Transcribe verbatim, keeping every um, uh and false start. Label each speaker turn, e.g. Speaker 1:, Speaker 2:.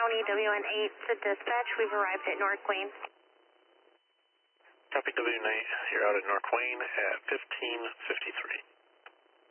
Speaker 1: County, W N eight to dispatch. We've arrived at North Wayne.
Speaker 2: Copy W N eight. You're out at North Wayne at fifteen fifty-three.